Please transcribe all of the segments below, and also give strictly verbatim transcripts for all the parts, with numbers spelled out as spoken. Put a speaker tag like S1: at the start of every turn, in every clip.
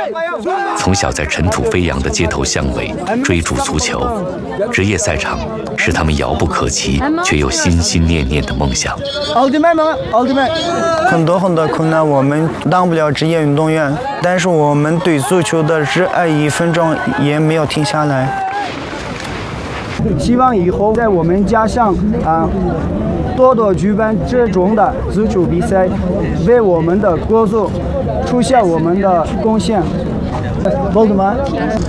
S1: 从小在尘土飞扬的街头巷尾追逐足球，职业赛场是他们遥不可及却又心心念念的梦想。
S2: 很多很多困难，我们当不了职业运动员，但是我们对足球的热爱一分钟也没有停下来。
S3: 希望以后在我们家乡啊，多多举办这种的足球比赛，为我们的国足出现我们的贡献。懂了吗？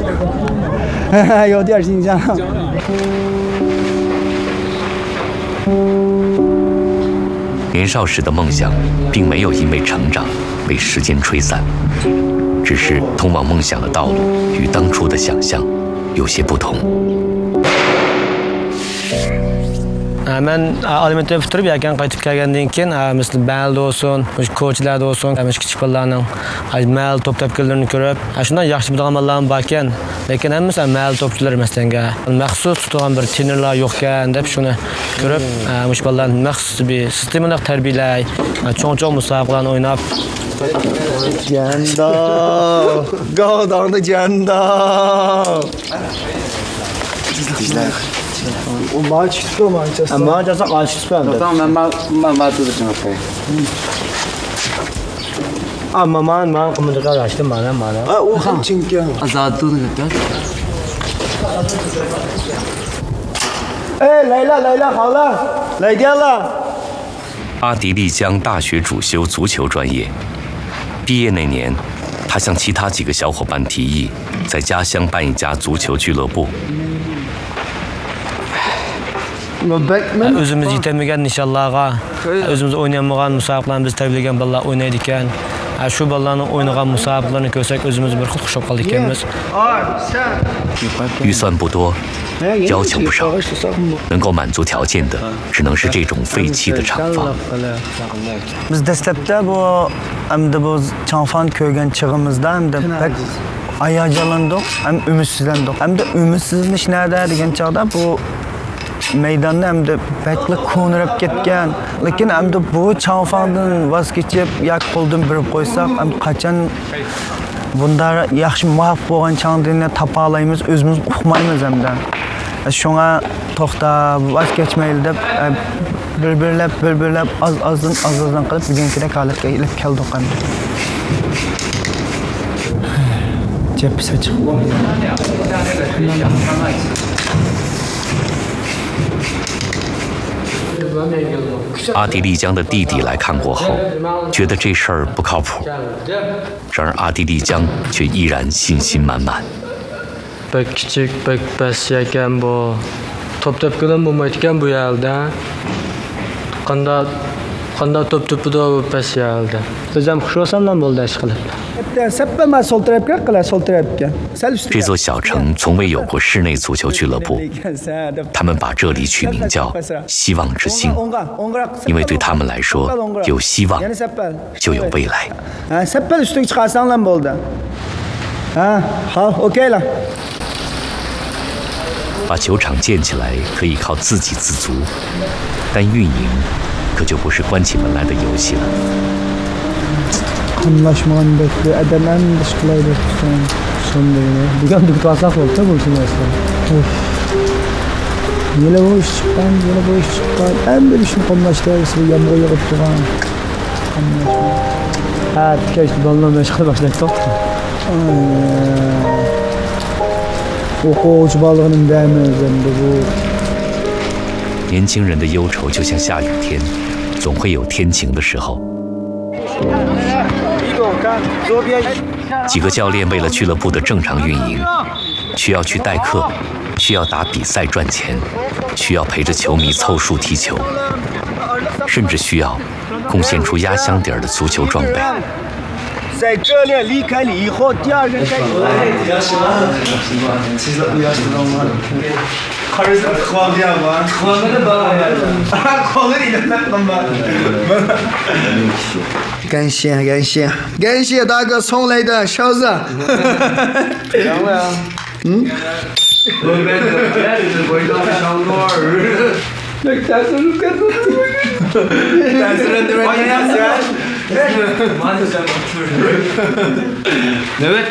S3: 有点紧张。
S1: 年少时的梦想，并没有因为成长被时间吹散，只是通往梦想的道路与当初的想象有些不同。
S4: Ben alimentni bitirib yakan qaytib kelgandan keyin misli balda olsun, ko'chlarda olsun, kichik bolalarning mal top tepkilarini ko'rib, shundan yaxshi biladigan bolalar bor ekan, lekin hammasi mal topchilar emasanga. Maxsus tutgan bir trenerlar yo'q ekan deb shuni ko'rib, mush bolalarni maxsus bir sistemada tarbiyalay, cho'ng-cho'ng musobaqalarni o'ynab
S2: Janda, 高档的 Janda。
S3: 我马去做嘛，就是。
S2: 马就是马去做的。
S3: 当慢慢慢慢做的这个可以。嗯。
S4: 啊，慢慢慢，我们这个来是慢慢慢的。
S3: 啊，我很紧张。
S4: 啊，咋做那个？
S3: 哎，来了来了，好了，来电了。
S1: 阿迪丽江大学主修足球专业，毕业那年，他向其他几个小伙伴提议，在家乡办一家足球俱乐部。
S4: O'zimiz yetamagan nishonlarga, o'zimiz o'ynamagan musobaqalarni biz tarbiyalagan bolalar o'ynaydi ekan. Shu bolalarning o'ynagan musobaqalarni ko'rsak, o'zimiz bir xil xushab qoldik ekanmiz.
S1: 预算不多，要求不少，能够满足条件的，只能是这种废弃的厂房。
S2: Biz dastlabda bu hamda bu chanfani ko'rgan chig'imizda hamda pek hayajonlandik, ham umidsizlandik. Hamda umidsizlanish nada degan chog'da bu maydonda hamda bakla ko'nirib ketgan, lekin hamda bu chanfandan voz kechib, yak qo'ldan birib qo'ysak, ham qachon bunda yaxshi muvaffaq bo'lgan changni topa olamiz, o'zimiz uqmaymiz hamda. Shunga to'xtab, voz kechmaylik deb bir-birlab, bir-birlab az-azdan az-azdan qilib bugunkidek holatga kelib keldik hamda. Jepsa chiqib.
S1: 阿迪丽江的弟弟来看过后，觉得这事儿不靠谱。然而阿迪丽江却依然信心满满。
S4: Pek kichik, pek past ekan bu. Top tepkidan bo'lmaydi ekan bu yerda. Qanday qanday top tepida bu past yerda. Biz ham xush bo'lsamdan bo'ldi ish qilib.
S1: 这座小城从未有过室内足球俱乐部，他们把这里取名叫“希望之星”，因为对他们来说，有希望就有未来。
S3: 啊，好 ，OK 了。
S1: 把球场建起来可以靠自给自足，但运营可就不是关起门来的游戏了。
S3: Anlaşmagandek bir adamdan dışkılaydı son sonunda. Bugün dükkansak oldu bulsun aslında. Yine bu iş çıkan, yine bu iş çıkan. En bir işin konuştuğu gibi yağmur yağıp duran. Ha, keşke balonla meşgul başladık. Okuç balığının değmezinde bu.
S1: 年轻人的忧愁就像下雨天，总会有天晴的时候。 几个教练为了俱乐部的正常运营，需要去代课，需要打比赛赚钱，需要陪着球迷凑数踢球，甚至需要贡献出压箱底儿的足球装备。
S3: 在这里离开了以后，第二人开始。感谢感谢感谢大哥送来的勺子。凉了呀。嗯。Evet.